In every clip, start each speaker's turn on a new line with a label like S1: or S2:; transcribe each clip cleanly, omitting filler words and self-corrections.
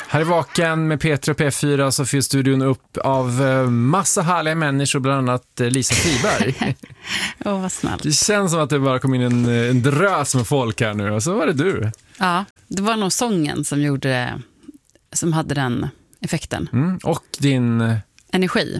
S1: Här är Vaken med Peter och P4, så finns studion upp av massa härliga människor, bland annat Lisa Friberg.
S2: Vad snällt.
S1: Det känns som att det bara kom in en drös med folk här nu, och så var det du.
S2: Ja, det var nog sången som hade den effekten.
S1: Och din
S2: energi.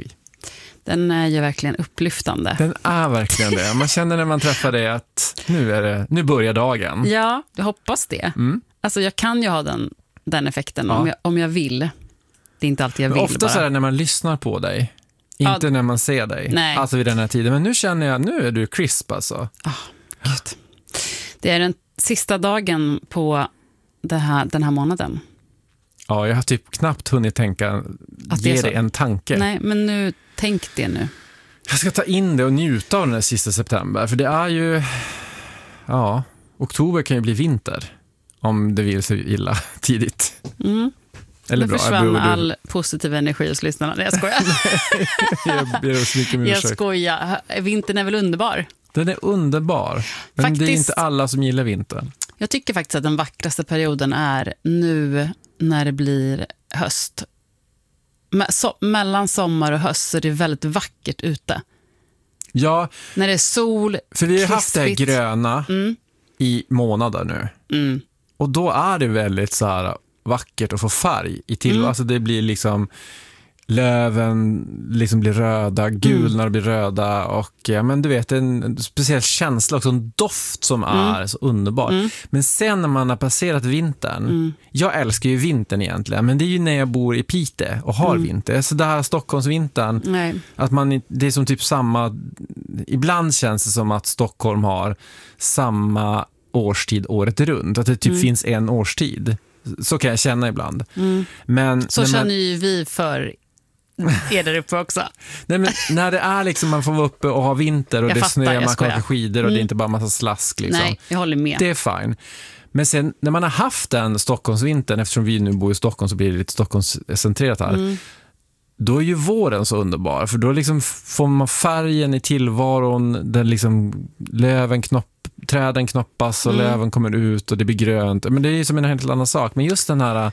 S2: Den är ju verkligen upplyftande.
S1: Den är verkligen det. Man känner när man träffar dig att nu börjar dagen.
S2: Ja, jag hoppas det. Alltså jag kan ju ha den effekten om jag vill. Det är inte alltid jag vill.
S1: Ofta så är det när man lyssnar på dig. Inte när man ser dig.
S2: Nej.
S1: Alltså vid den här tiden. Men nu känner jag, nu är du crisp alltså.
S2: Gud. Det är den sista dagen på den här månaden.
S1: Ja, jag har typ knappt hunnit tänka, ge dig en tanke.
S2: Nej, men nu, tänk det nu.
S1: Jag ska ta in det och njuta av den här sista september. För det är ju, oktober kan ju bli vinter. Om det vill sig illa tidigt. Eller
S2: nu
S1: bra.
S2: Försvann all positiv energi hos lyssnarna. Nej, jag skojar.
S1: Jag ber så mycket med
S2: jag
S1: ursäkt.
S2: Skojar. Vintern är väl underbar?
S1: Den är underbar. Men
S2: faktiskt,
S1: det är inte alla som gillar vintern.
S2: Jag tycker faktiskt att den vackraste perioden är nu när det blir höst. Mellan sommar och höst så är det väldigt vackert ute.
S1: Ja.
S2: När det är sol,
S1: för vi har haft det här gröna i månader nu. Och då är det väldigt så här vackert att få färg i till. Alltså det blir liksom löven liksom blir röda, gulnar blir röda och men du vet en speciell känsla också, en doft som är så underbar. Men sen när man har passerat vintern, jag älskar ju vintern egentligen, men det är ju när jag bor i Piteå och har vinter. Så det här Stockholmsvintern, att det är som typ samma, ibland känns det som att Stockholm har samma årstid året runt, att det typ finns en årstid. Så kan jag känna ibland. Men
S2: så känner ju vi för är där uppe också.
S1: Nej, men när det är liksom man får vara uppe och ha vinter och det snöar, man kan åka skidor och det är inte bara massa slask liksom.
S2: Nej, jag håller med.
S1: Det är fine. Men sen när man har haft den Stockholmsvintern, eftersom vi nu bor i Stockholm så blir det lite Stockholmscentrerat här. Då är ju våren så underbar, för då liksom får man färgen i tillvaron, den liksom träden knoppas och löven kommer ut och det blir grönt. Men det är ju som en helt annan sak. Men just den här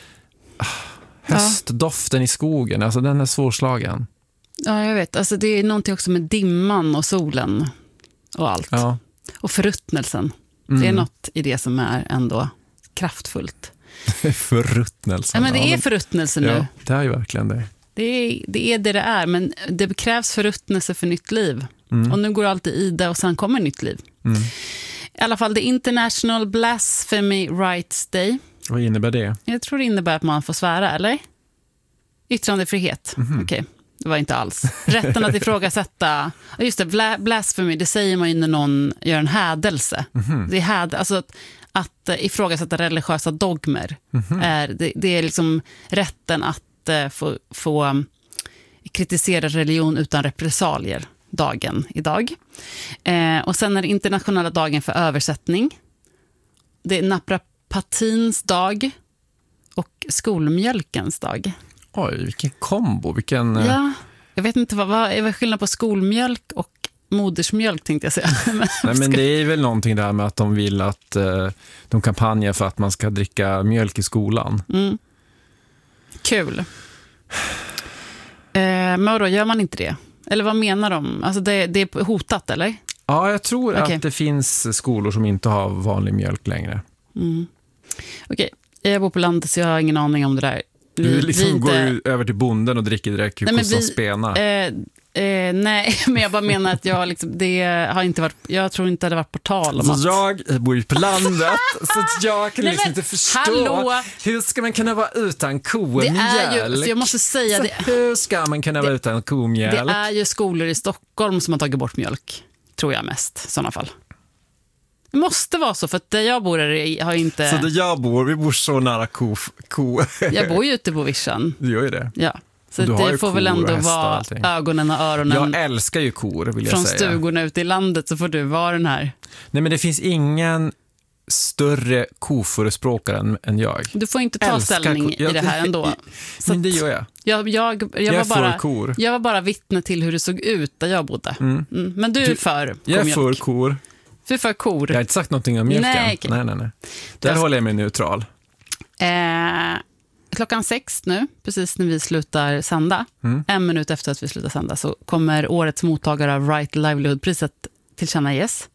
S1: höstdoften i skogen, alltså den är svårslagen. Ja,
S2: jag vet. Alltså det är någonting också med dimman och solen och allt. Ja. Och förruttnelsen. Det är något i det som är ändå kraftfullt.
S1: Förruttnelsen.
S2: Ja, men det är förruttnelse nu.
S1: Ja, det är ju verkligen det.
S2: Det är det är, men det krävs förruttnelse för nytt liv. Och nu går alltid i det och sen kommer nytt liv. I alla fall, det International Blasphemy Rights Day.
S1: Vad innebär det?
S2: Jag tror det innebär att man får svära, eller? Yttrandefrihet. Okej, det var inte alls. Rätten att ifrågasätta. Just det, blasphemy, det säger man ju när någon gör en hädelse. Det är alltså att ifrågasätta religiösa dogmer. Det är liksom rätten att få kritisera religion utan repressalier. Dagen idag. Och sen är det internationella dagen för översättning. Det är naprapatins dag och skolmjölkens dag.
S1: Oj, vilken kombo.
S2: Ja, jag vet inte vad är skillnad på skolmjölk och modersmjölk, tänkte jag säga.
S1: Nej, men det är väl någonting där med att de vill att de kampanjar för att man ska dricka mjölk i skolan.
S2: Kul. Men då gör man inte det? Eller vad menar de? Alltså det är hotat, eller?
S1: Ja, jag tror att det finns skolor som inte har vanlig mjölk längre.
S2: Okej, jag bor på landet så jag har ingen aning om det där.
S1: Du liksom går ju över till bonden och dricker direkt kossan spenar.
S2: Nej, men jag bara menar att jag tror inte det har varit på tal om
S1: alltså, jag bor ju på landet så att jag kan liksom inte förstå hur ska man kunna vara utan komjölk?
S2: Jag måste säga det.
S1: Hur ska man kunna vara utan komjölk?
S2: Det är ju skolor i Stockholm som har tagit bort mjölk, tror jag mest i sådana fall. Det måste vara så, för att där jag bor har inte...
S1: Så där jag bor, vi bor så nära ko.
S2: Jag bor ju ute på Vischan.
S1: Du gör ju det.
S2: Ja. Så det får väl ändå vara ögonen och öronen.
S1: Jag älskar ju kor, vill jag
S2: säga. Från stugorna ute i landet så får du vara den här. Nej,
S1: men det finns ingen större koförespråkare än jag.
S2: Du får inte ta ställning i det här ändå.
S1: Men det gör jag.
S2: Jag var bara vittne till hur det såg ut där jag bodde. Men du är för komjölk.
S1: Jag är för kor.
S2: Du är för kor.
S1: Jag har inte sagt någonting om mjölken. Nej. Där håller jag mig neutral.
S2: klockan 6 nu, precis när vi slutar sända, 1 minut efter att vi slutar sända, så kommer årets mottagare av Right Livelihood-priset tillkännages.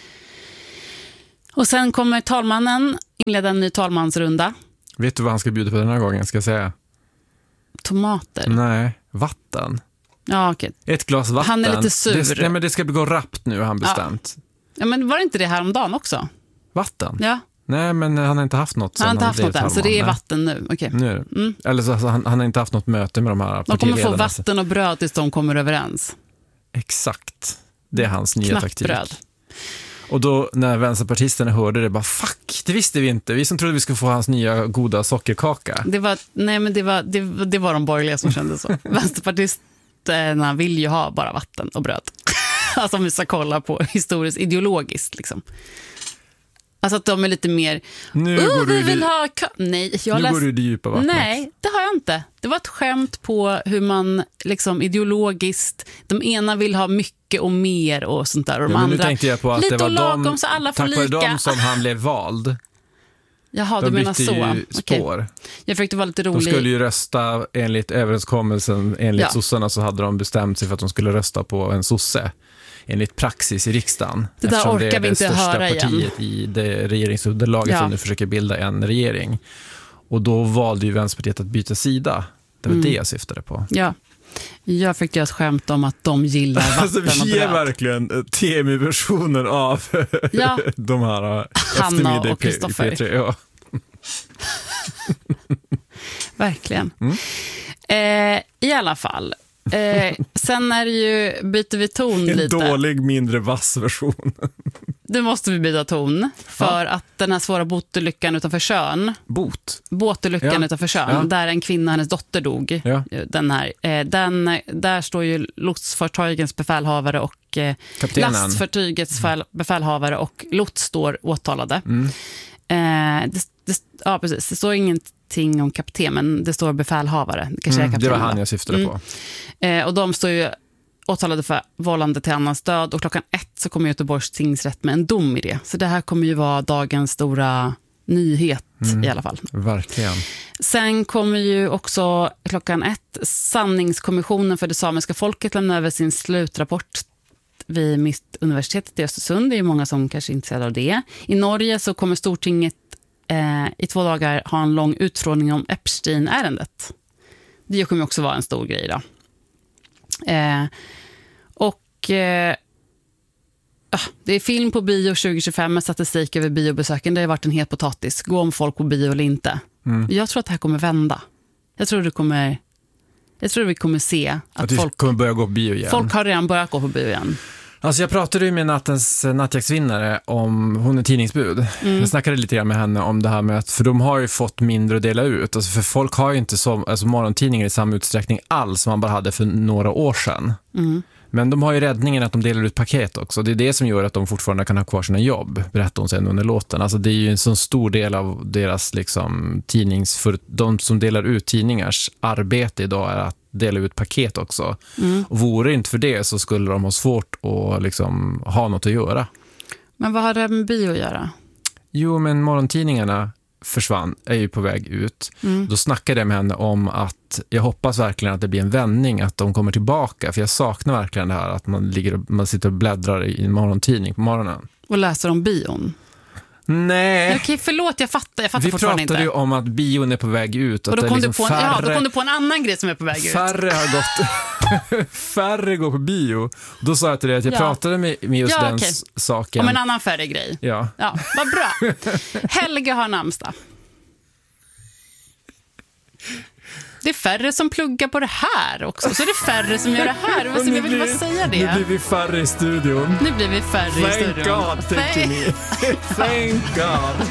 S2: Och sen kommer talmannen inleda en ny talmansrunda.
S1: Vet du vad han ska bjuda på den här gången, ska jag säga?
S2: Tomater?
S1: Nej, vatten.
S2: Ja, okej.
S1: Ett glas vatten.
S2: Han är lite sur.
S1: Nej, men det ska gå rappt nu, har han bestämt.
S2: Ja, men var det inte det här om dagen också?
S1: Vatten?
S2: Ja.
S1: Nej, men han har inte haft något.
S2: Han har inte haft något än, så det är vatten nu. Okay.
S1: Nu. Eller så han har inte haft något möte med de här partiledarna.
S2: De kommer få vatten och bröd tills de kommer överens.
S1: Exakt. Det är hans nya taktik.
S2: Bröd.
S1: Och då när vänsterpartisterna hörde det, bara fuck, det visste vi inte. Vi som trodde vi skulle få hans nya goda sockerkaka.
S2: Det var de borgerliga som kände så. Vänsterpartisterna vill ju ha bara vatten och bröd. Alltså om vi ska kolla på historiskt ideologiskt liksom. Alltså att de är lite mer vi vill ha nej,
S1: nu går du i det djupa vattnet.
S2: Nej, det har jag inte. Det var ett skämt på hur man liksom ideologiskt, de ena vill ha mycket och mer och sånt där, och de andra
S1: nu tänkte jag på att
S2: lite
S1: det var
S2: lagom, så alla får
S1: tack vare
S2: lika.
S1: dem som han blev vald.
S2: Jaha, du menar så.
S1: Ju spår.
S2: Okay. Jag försökte vara lite rolig.
S1: De skulle ju rösta enligt överenskommelsen, enligt sossarna, så hade de bestämt sig för att de skulle rösta på en sosse enligt praxis i riksdagen.
S2: Det där orkar vi inte höra igen.
S1: Det är det största partiet i det regeringsunderlaget som nu försöker bilda en regering. Och då valde ju Vänsterpartiet att byta sida. Det var det jag syftade på. Ja.
S2: Jag fick ju ett skämt om att de gillar vatten
S1: alltså, vi är verkligen TMI-versionen av de här
S2: Hanna och Kristoffer.
S1: P3. Ja.
S2: Verkligen. I alla fall. Sen är det ju, byter vi ton lite.
S1: En dålig, mindre vass version.
S2: Nu måste vi byta ton för att den här svåra båtolyckan utanför Tjörn. Båtolyckan utanför Tjörn, där en kvinna och hennes dotter dog. Ja. Där står ju lotsfartygets befälhavare och lastfartygets befälhavare och lots står åtalade. Precis. Det står ingenting om kapten, men det står befälhavare.
S1: Det var han jag syftade på.
S2: Och de står ju åtalade för vållande till annans död, och klockan 1 så kommer Göteborgs tingsrätt med en dom i det. Så det här kommer ju vara dagens stora nyhet i alla fall.
S1: Verkligen.
S2: Sen kommer ju också klockan 1 Sanningskommissionen för det samiska folket lämna över sin slutrapport vid Mittuniversitetet i Östersund. Det är ju många som kanske är intresserade av det. I Norge så kommer Stortinget i 2 dagar ha en lång utfrågning om Epstein-ärendet. Det kommer också vara en stor grej då. Det är film på bio 2025 med statistik över biobesöken. Det har varit en het potatis. Gå om folk på bio eller inte. Jag tror att det här kommer vända. Jag tror vi kommer se att folk
S1: kommer börja gå på bio igen.
S2: Folk har redan börjat gå på bio igen.
S1: Alltså jag pratade ju med nattens nattjaktsvinnare om, hon är tidningsbud. Jag snackade lite grann med henne om det här med att, för de har ju fått mindre att dela ut. Alltså för folk har ju inte morgontidningar i samma utsträckning alls som man bara hade för några år sedan. Men de har ju räddningen att de delar ut paket också. Det är det som gör att de fortfarande kan ha kvar sina jobb, berättar hon sen under låten. Alltså det är ju en så stor del av deras liksom de som delar ut tidningars arbete idag är att dela ut paket också. Och vore inte för det så skulle de ha svårt att liksom ha något att göra.
S2: Men vad har det med bio att göra?
S1: Jo, men morgontidningarna är ju på väg ut. Då snackade jag med henne om att jag hoppas verkligen att det blir en vändning, att de kommer tillbaka, för jag saknar verkligen det här att man sitter och bläddrar i en morgontidning på morgonen.
S2: Och läser om bion.
S1: Nej.
S2: Okej, förlåt, jag fattar
S1: vi
S2: fortfarande inte.
S1: Vi pratade ju om att bion är på väg ut.
S2: Och då kom, liksom då kom du på en annan grej som är på väg ut.
S1: Färre går på bio. Då sa jag till dig att jag pratade med just den saken.
S2: Om en annan färre grej.
S1: Ja,
S2: vad bra. Helge har namnsdag. Det är färre som pluggar på det här också. Så är det färre som gör det här. Jag vill bara säga det.
S1: Nu blir vi färre i studion.
S2: Thank
S1: God, Thank God.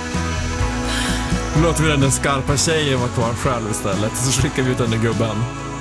S1: Låter vi den skarpa tjejen vara kvar själv istället. Så skickar vi ut den där gubben.